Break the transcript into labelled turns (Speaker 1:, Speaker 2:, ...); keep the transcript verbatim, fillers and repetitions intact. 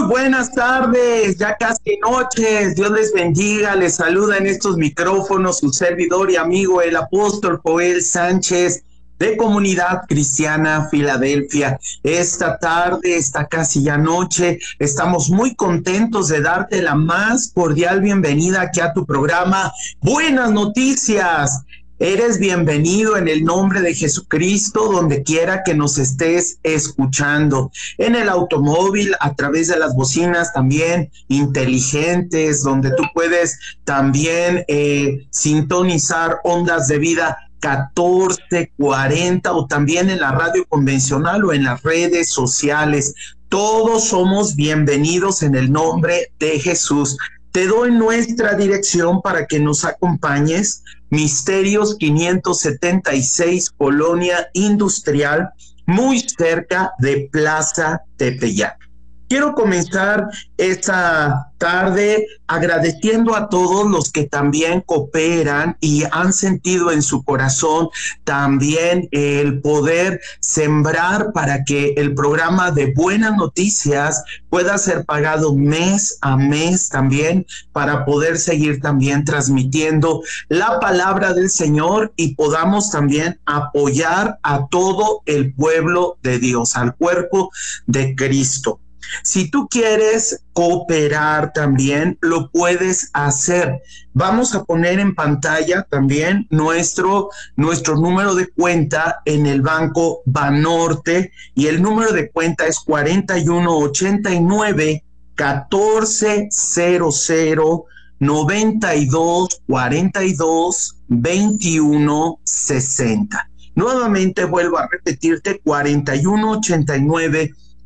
Speaker 1: buenas tardes, ya casi noches, Dios les bendiga, les saluda en estos micrófonos su servidor y amigo el apóstol Joel Sánchez de Comunidad Cristiana Filadelfia. Esta tarde, esta casi ya noche, estamos muy contentos de darte la más cordial bienvenida aquí a tu programa Buenas Noticias. Eres bienvenido en el nombre de Jesucristo, donde quiera que nos estés escuchando, en el automóvil, a través de las bocinas también inteligentes, donde tú puedes también eh, sintonizar ondas de vida catorce cuarenta o también en la radio convencional o en las redes sociales. Todos somos bienvenidos en el nombre de Jesús. Te doy nuestra dirección para que nos acompañes. Misterios quinientos setenta y seis, Colonia Industrial, muy cerca de Plaza Tepeyac. Quiero comenzar esta tarde agradeciendo a todos los que también cooperan y han sentido en su corazón también el poder sembrar para que el programa de Buenas Noticias pueda ser pagado mes a mes también, para poder seguir también transmitiendo la palabra del Señor y podamos también apoyar a todo el pueblo de Dios, al cuerpo de Cristo. Si tú quieres cooperar también, lo puedes hacer. Vamos a poner en pantalla también nuestro, nuestro número de cuenta en el Banco Banorte, y el número de cuenta es cuarenta y uno ochenta y nueve catorce cero cero noventa y dos cuarenta y dos veintiuno sesenta. Nuevamente vuelvo a repetirte, cuarenta y uno ochenta y nueve